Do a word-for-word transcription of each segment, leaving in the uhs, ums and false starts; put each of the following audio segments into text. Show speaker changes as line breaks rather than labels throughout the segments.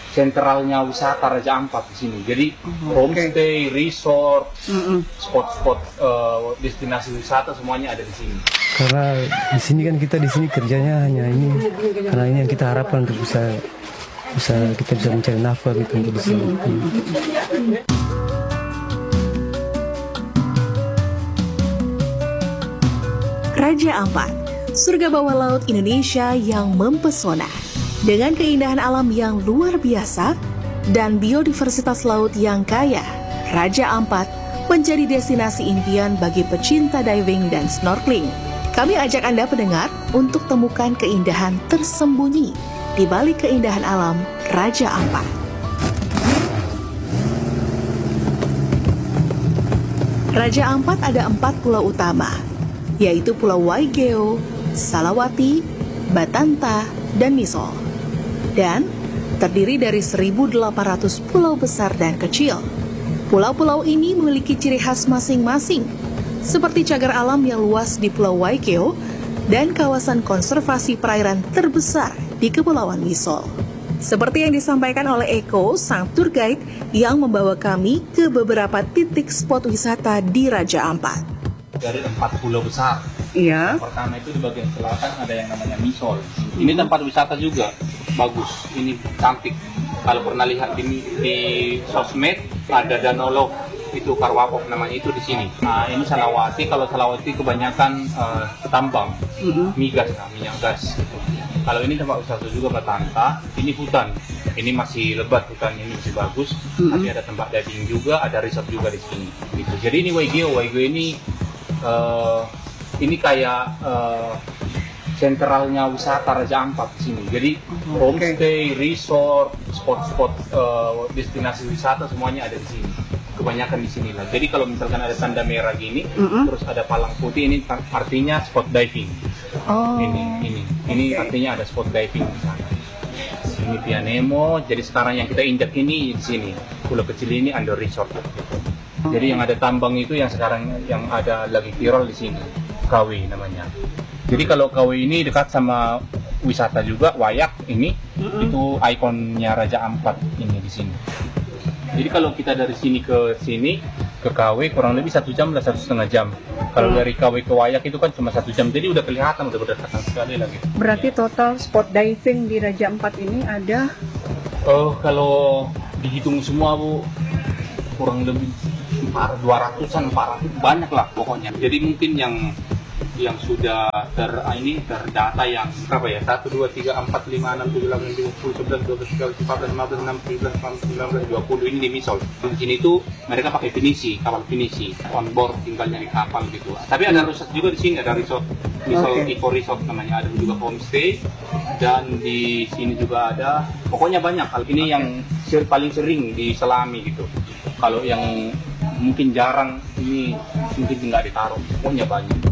sentralnya wisata Raja Ampat di sini. Jadi
oh,
homestay,
okay.
resort,
Mm-mm.
spot-spot uh, destinasi wisata semuanya ada di sini.
Karena di sini kan kita di sini kerjanya hanya ini, karena ini yang kita harapkan untuk bisa bisa kita bisa mencari nafkah gitu untuk di sini.
Raja Ampat, surga bawah laut Indonesia yang mempesona. Dengan keindahan alam yang luar biasa dan biodiversitas laut yang kaya, Raja Ampat menjadi destinasi impian bagi pecinta diving dan snorkeling. Kami ajak Anda pendengar untuk temukan keindahan tersembunyi di balik keindahan alam Raja Ampat. Raja Ampat ada empat pulau utama, yaitu Pulau Waigeo, Salawati, Batanta, dan Misol. Dan terdiri dari seribu delapan ratus pulau besar dan kecil. Pulau-pulau ini memiliki ciri khas masing-masing, seperti cagar alam yang luas di Pulau Waigeo dan kawasan konservasi perairan terbesar di Kepulauan Misol. Seperti yang disampaikan oleh Eko, sang tour guide yang membawa kami ke beberapa titik spot wisata di Raja Ampat.
Dari empat pulau besar.
Iya.
Yang pertama itu di bagian selatan ada yang namanya Misol. Ini tempat wisata juga bagus. Ini cantik. Kalau pernah lihat di, di sosmed ada Danau Love, itu Karwapok namanya, itu di sini. Nah, ini Salawati. Kalau Salawati kebanyakan uh, tambang, mm-hmm. migas, nah, minyak gas. Gitu. Kalau ini tempat wisata juga Batanta. Ini hutan. Ini masih lebat hutannya, ini masih bagus. Mm-hmm. Tapi ada tempat diving juga, ada resort juga di sini. Gitu. Jadi ini Waigeo. Waigeo ini uh, ini kayak uh, sentralnya wisata Raja Ampat di sini. Jadi okay. homestay, resort, spot-spot uh, destinasi wisata semuanya ada di sini. Kebanyakan di sini lah. Jadi kalau misalkan ada tanda merah gini, mm-hmm. terus ada palang putih, ini artinya spot diving.
Oh. Ini,
ini, ini okay. artinya ada spot diving di sana. Ini Pianemo. Jadi sekarang yang kita injak ini di sini. Pulau kecil ini under resort. Jadi yang ada tambang itu yang sekarang yang ada lagi viral di sini. K W namanya. Jadi kalau K W ini dekat sama wisata juga, Wayak ini, mm-hmm. itu ikonnya Raja Ampat ini di sini. Jadi kalau kita dari sini ke sini, ke K W kurang lebih satu jam lah, satu setengah jam. Kalau dari K W ke Wayak itu kan cuma satu jam, jadi udah kelihatan, udah berdekatan sekali lagi.
Berarti total spot diving di Raja Ampat ini ada?
Oh, kalau dihitung semua Bu, kurang lebih dua ratusan, empat ratus, banyak lah pokoknya. Jadi mungkin yang yang sudah ter ini terdata yang berapa ya, satu, dua, tiga, empat, lima, enam, tujuh, delapan, lima, sepuluh, sebelas, dua belas, tiga belas, empat belas, lima belas, enam belas, tujuh belas, delapan belas, sembilan belas, dua puluh ini di Misol. Di sini tuh mereka pakai finisi, kapal finisi, on board tinggalnya di kapal gitu. Tapi ada resort juga di sini, ada resort Misol okay. Eco Resort namanya, ada juga homestay, dan di sini juga ada, pokoknya banyak. Hal ini yang paling sering di Selami gitu. Kalau yang mungkin jarang ini mungkin nggak ditaruh, pokoknya banyak.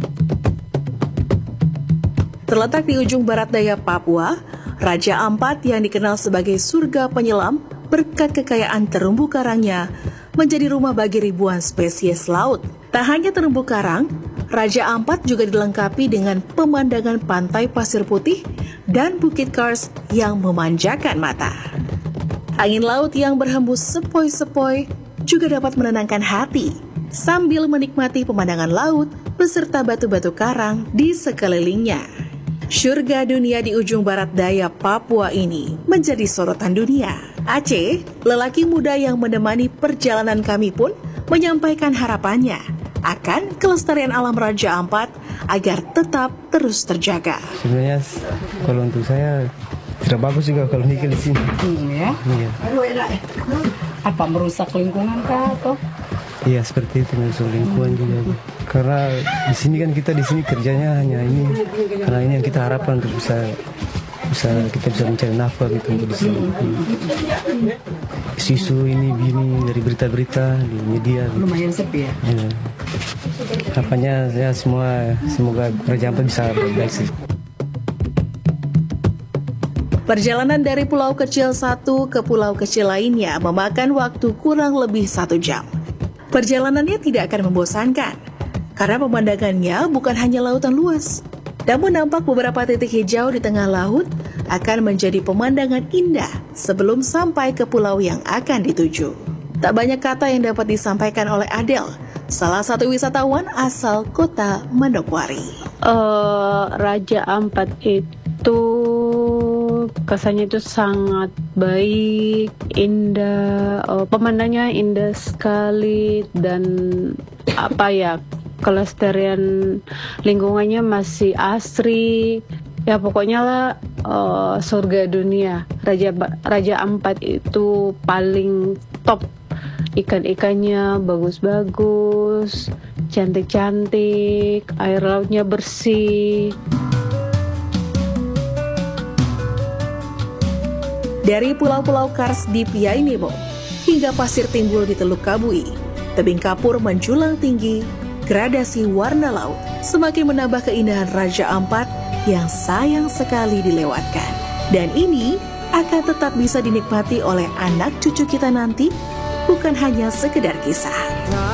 Terletak di ujung barat daya Papua, Raja Ampat yang dikenal sebagai surga penyelam berkat kekayaan terumbu karangnya menjadi rumah bagi ribuan spesies laut. Tak hanya terumbu karang, Raja Ampat juga dilengkapi dengan pemandangan pantai pasir putih dan bukit kars yang memanjakan mata. Angin laut yang berhembus sepoi-sepoi juga dapat menenangkan hati sambil menikmati pemandangan laut beserta batu-batu karang di sekelilingnya. Surga dunia di ujung barat daya Papua ini menjadi sorotan dunia. Aceh, lelaki muda yang menemani perjalanan kami pun menyampaikan harapannya akan kelestarian alam Raja Ampat agar tetap terus terjaga.
Sebenarnya kalau untuk saya tidak bagus juga kalau nikah di sini.
Hmm, ya?
Iya.
Apa merusak lingkungan kah atau?
Iya, seperti itu, merusak lingkungan juga. Karena di sini kan kita di sini kerjanya hanya ini, karena ini yang kita harapkan untuk bisa bisa kita bisa mencari nafkah gitu untuk di sini. Isu ini begini dari berita-berita di media. Gitu.
Lumayan sepi ya.
Iya. Harapannya ya semua semoga Raja Ampat bisa baik sih.
Perjalanan dari pulau kecil satu ke pulau kecil lainnya memakan waktu kurang lebih satu jam. Perjalanannya tidak akan membosankan, karena pemandangannya bukan hanya lautan luas, Namun nampak beberapa titik hijau di tengah laut akan menjadi pemandangan indah sebelum sampai ke pulau yang akan dituju. Tak banyak kata yang dapat disampaikan oleh Adele, salah satu wisatawan asal kota Manokwari.
Uh, Raja Ampat itu kesannya itu sangat baik, indah, uh, pemandangannya indah sekali, dan apa ya, kelestarian lingkungannya masih asri. Ya pokoknya lah uh, surga dunia. Raja Raja Ampat itu paling top. Ikan-ikannya bagus-bagus, cantik-cantik, air lautnya bersih.
Dari pulau-pulau Kars di Piainebo hingga pasir timbul di Teluk Kabui, tebing kapur menjulang tinggi, gradasi warna laut semakin menambah keindahan Raja Ampat yang sayang sekali dilewatkan. Dan ini akan tetap bisa dinikmati oleh anak cucu kita nanti, bukan hanya sekedar kisah.